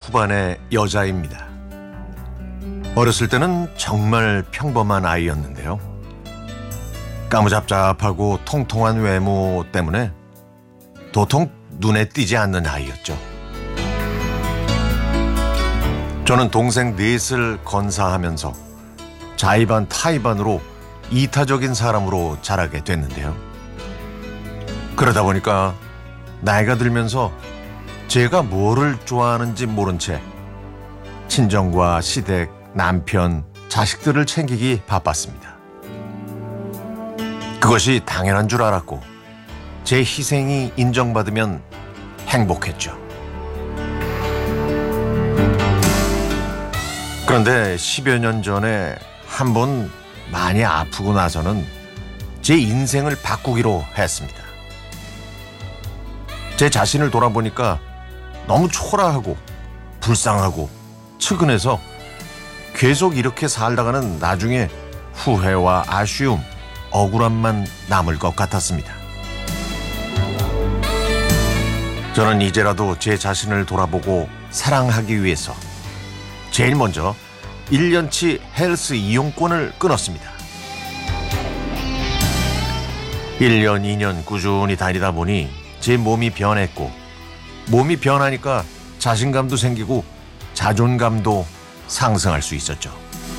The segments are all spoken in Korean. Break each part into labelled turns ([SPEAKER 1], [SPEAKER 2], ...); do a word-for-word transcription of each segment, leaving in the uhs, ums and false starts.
[SPEAKER 1] 후반의 여자입니다. 어렸을 때는 정말 평범한 아이였는데요. 까무잡잡하고 통통한 외모 때문에 도통 눈에 띄지 않는 아이였죠. 저는 동생 넷을 건사하면서 자의반 타의반으로 이타적인 사람으로 자라게 됐는데요. 그러다 보니까 나이가 들면서 제가 뭐를 좋아하는지 모른 채 친정과 시댁, 남편, 자식들을 챙기기 바빴습니다. 그것이 당연한 줄 알았고 제 희생이 인정받으면 행복했죠. 그런데 십여 년 전에 한 번 많이 아프고 나서는 제 인생을 바꾸기로 했습니다. 제 자신을 돌아보니까 너무 초라하고 불쌍하고 측은해서 계속 이렇게 살다가는 나중에 후회와 아쉬움, 억울함만 남을 것 같았습니다. 저는 이제라도 제 자신을 돌아보고 사랑하기 위해서 제일 먼저 일 년치 헬스 이용권을 끊었습니다. 일 년, 이 년 꾸준히 다니다 보니 제 몸이 변했고 몸이 변하니까 자신감도 생기고 자존감도 상승할 수 있었죠.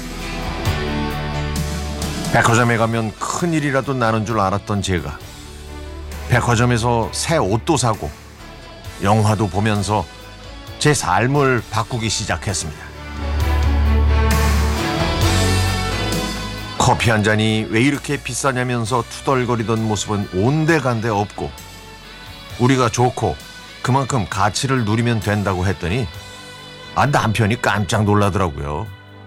[SPEAKER 1] 백화점에 가면 큰일이라도 나는 줄 알았던 제가 백화점에서 새 옷도 사고 영화도 보면서 제 삶을 바꾸기 시작했습니다. 커피 한 잔이 왜 이렇게 비싸냐면서 투덜거리던 모습은 온데간데 없고 우리가 좋고 그만큼 가치를 누리면 된다고 했더니 아, 남편이 깜짝 놀라더라고요.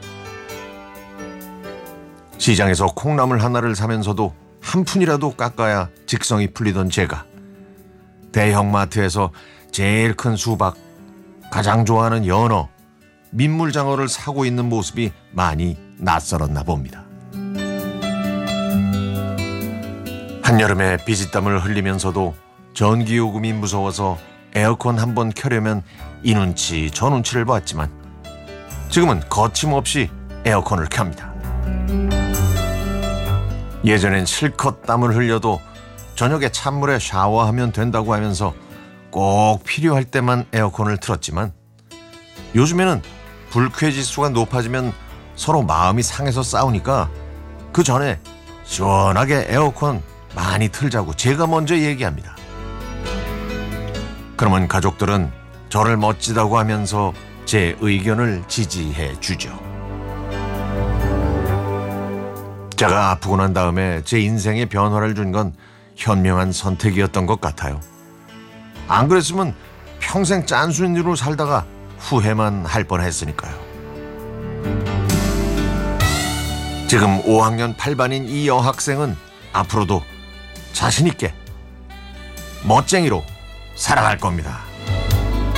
[SPEAKER 1] 시장에서 콩나물 하나를 사면서도 한 푼이라도 깎아야 직성이 풀리던 제가 대형마트에서 제일 큰 수박, 가장 좋아하는 연어, 민물장어를 사고 있는 모습이 많이 낯설었나 봅니다. 한여름에 비지땀을 흘리면서도 전기요금이 무서워서 에어컨 한번 켜려면 이 눈치 저 눈치를 봤지만 지금은 거침없이 에어컨을 켭니다. 예전엔 실컷 땀을 흘려도 저녁에 찬물에 샤워하면 된다고 하면서 꼭 필요할 때만 에어컨을 틀었지만 요즘에는 불쾌지수가 높아지면 서로 마음이 상해서 싸우니까 그 전에 시원하게 에어컨 많이 틀자고 제가 먼저 얘기합니다. 그러면 가족들은 저를 멋지다고 하면서 제 의견을 지지해 주죠. 제가 아프고 난 다음에 제 인생에 변화를 준 건 현명한 선택이었던 것 같아요. 안 그랬으면 평생 짠순이로 살다가 후회만 할 뻔했으니까요. 지금 오 학년 팔 반인 이 여학생은 앞으로도 자신 있게 멋쟁이로 살아갈 겁니다.